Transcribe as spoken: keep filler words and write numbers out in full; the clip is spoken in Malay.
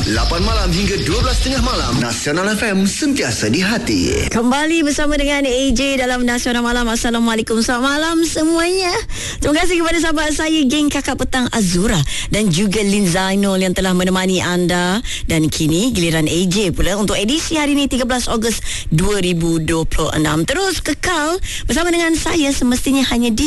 lapan malam hingga dua belas tiga puluh malam. Nasional F M, sentiasa di hati. Kembali bersama dengan A J dalam Nasional Malam. Assalamualaikum, selamat malam semuanya. Terima kasih kepada sahabat saya, geng Kakak Petang Azura dan juga Lin Zainul yang telah menemani anda. Dan kini giliran A J pula untuk edisi hari ini tiga belas Ogos dua ribu dua puluh enam. Terus kekal bersama dengan saya semestinya hanya di